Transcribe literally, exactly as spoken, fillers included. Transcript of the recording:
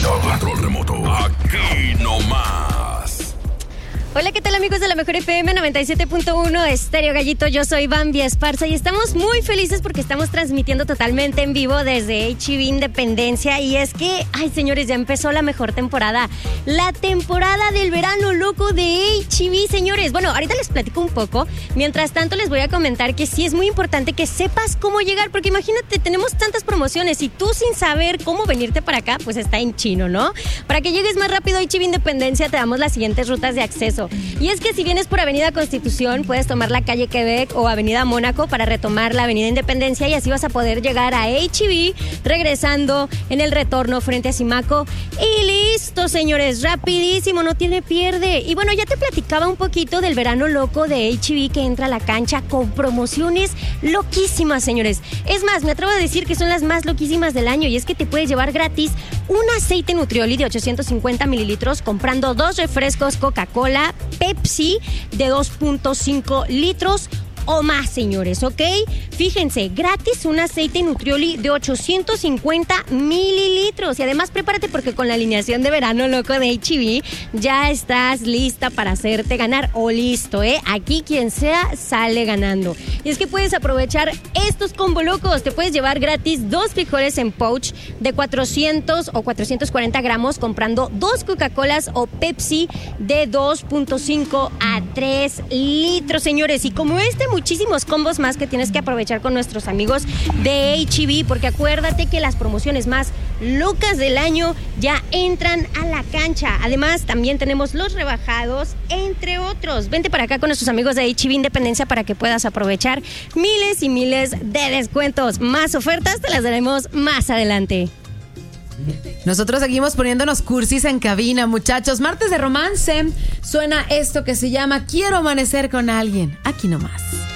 Gallito, control remoto. Aquí nomás. Hola, ¿qué tal, amigos de la Mejor F M noventa y siete punto uno Estéreo Gallito? Yo soy Bambi Esparza y estamos muy felices porque estamos transmitiendo totalmente en vivo desde H E B Independencia. Y es que, ay, señores, ya empezó la mejor temporada, la temporada del verano loco de H E B, señores. Bueno, ahorita les platico un poco. Mientras tanto, les voy a comentar que sí es muy importante que sepas cómo llegar, porque imagínate, tenemos tantas promociones y tú sin saber cómo venirte para acá, pues está en chino, ¿no? Para que llegues más rápido a H E B Independencia, te damos las siguientes rutas de acceso. Y es que si vienes por Avenida Constitución, puedes tomar la calle Quebec o Avenida Mónaco para retomar la Avenida Independencia y así vas a poder llegar a H E B regresando en el retorno frente a Simaco. Y listo, señores, rapidísimo, no tiene pierde. Y bueno, ya te platicaba un poquito del verano loco de H E B que entra a la cancha con promociones loquísimas, señores. Es más, me atrevo a decir que son las más loquísimas del año y es que te puedes llevar gratis un aceite Nutrioli de ochocientos cincuenta mililitros comprando dos refrescos Coca-Cola, Pepsi de dos punto cinco litros o más, señores, ¿ok? Fíjense, gratis un aceite Nutrioli de ochocientos cincuenta mililitros. Y además prepárate porque con la alineación de verano loco de H E B ya estás lista para hacerte ganar o listo, ¿eh? Aquí quien sea sale ganando. Y es que puedes aprovechar estos combo locos. Te puedes llevar gratis dos frijoles en pouch de cuatrocientos o cuatrocientos cuarenta gramos comprando dos Coca-Colas o Pepsi de dos punto cinco a tres litros, señores. Y como este, muchísimos combos más que tienes que aprovechar con nuestros amigos de H E B, porque acuérdate que las promociones más locas del año ya entran a la cancha. Además, también tenemos los rebajados, entre otros. Vente para acá con nuestros amigos de H E B Independencia para que puedas aprovechar miles y miles de descuentos. Más ofertas te las daremos más adelante. Nosotros seguimos poniéndonos cursis en cabina, muchachos. Martes de romance, suena esto que se llama Quiero amanecer con alguien. Aquí nomás.